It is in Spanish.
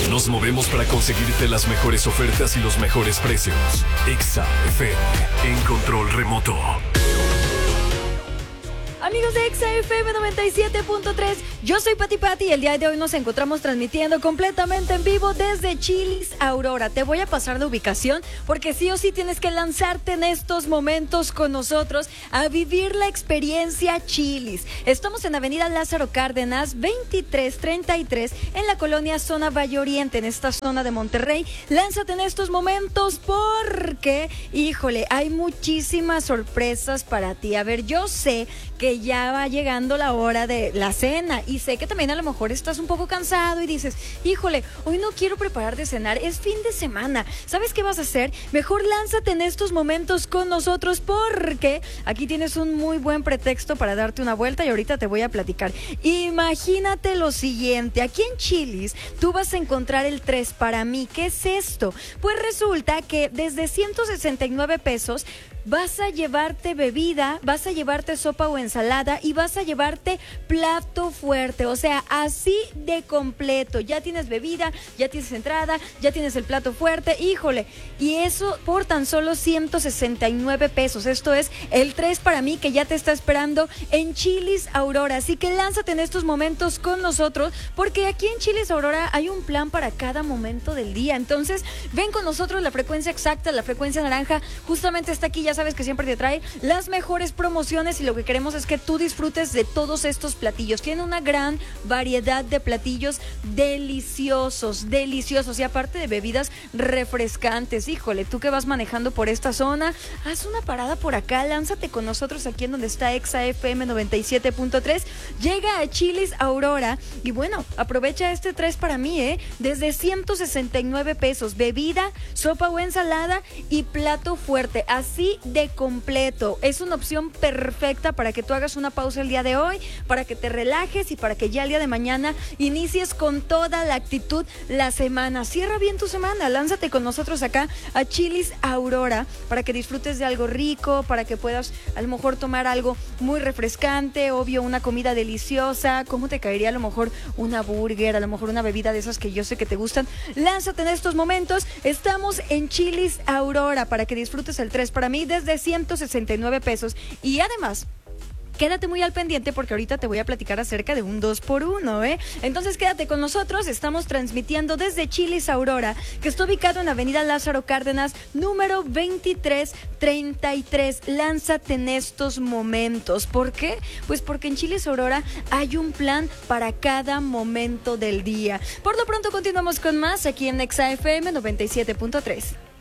Nos movemos para conseguirte las mejores ofertas y los mejores precios. Exa FM, en control remoto. Amigos de Exa FM 97.3, yo soy Pati y el día de hoy nos encontramos transmitiendo completamente en vivo desde Chili's Aurora. Te voy a pasar la ubicación porque sí o sí tienes que lanzarte en estos momentos con nosotros a vivir la experiencia Chili's. Estamos en Avenida Lázaro Cárdenas 2333 en la colonia Zona Valle Oriente, en esta zona de Monterrey. Lánzate en estos momentos porque, híjole, hay muchísimas sorpresas para ti. A ver, yo sé que ya va llegando la hora de la cena y sé que también a lo mejor estás un poco cansado y dices, híjole, hoy no quiero preparar de cenar, es fin de semana. ¿Sabes qué vas a hacer? Mejor lánzate en estos momentos con nosotros porque aquí tienes un muy buen pretexto para darte una vuelta y ahorita te voy a platicar. Imagínate lo siguiente, aquí en Chili's tú vas a encontrar el 3 para mí. ¿Qué es esto? Pues resulta que desde 169 pesos vas a llevarte bebida, vas a llevarte sopa o ensalada y vas a llevarte plato fuerte, o sea, así de completo. Ya tienes bebida, ya tienes entrada, ya tienes el plato fuerte, híjole, y eso por tan solo 169 pesos. Esto es el 3 para mí que ya te está esperando en Chili's Aurora. Así que lánzate en estos momentos con nosotros porque aquí en Chili's Aurora hay un plan para cada momento del día. Entonces, ven con nosotros, la frecuencia exacta, la frecuencia naranja, justamente está aquí. Ya sabes que siempre te trae las mejores promociones y lo que queremos es que tú disfrutes de todos estos platillos. Tiene una gran variedad de platillos deliciosos y aparte de bebidas refrescantes. Híjole, tú que vas manejando por esta zona, haz una parada por acá, lánzate con nosotros aquí en donde está Exa FM 97.3, llega a Chili's Aurora y bueno, aprovecha este 3 para mí, desde 169 pesos, bebida, sopa o ensalada y plato fuerte, así de completo. Es una opción perfecta para que tú hagas una pausa el día de hoy, para que te relajes y para que ya el día de mañana inicies con toda la actitud la semana. Cierra bien tu semana, lánzate con nosotros acá a Chili's Aurora para que disfrutes de algo rico, para que puedas a lo mejor tomar algo muy refrescante, obvio una comida deliciosa. ¿Cómo te caería a lo mejor una burger, a lo mejor una bebida de esas que yo sé que te gustan? Lánzate en estos momentos, estamos en Chili's Aurora para que disfrutes el 3 para mí desde 169 pesos y además quédate muy al pendiente porque ahorita te voy a platicar acerca de un 2x1, Entonces quédate con nosotros, estamos transmitiendo desde Chili's Aurora, que está ubicado en Avenida Lázaro Cárdenas, número 2333. Lánzate en estos momentos. ¿Por qué? Pues porque en Chili's Aurora hay un plan para cada momento del día. Por lo pronto continuamos con más aquí en Exa FM 97.3.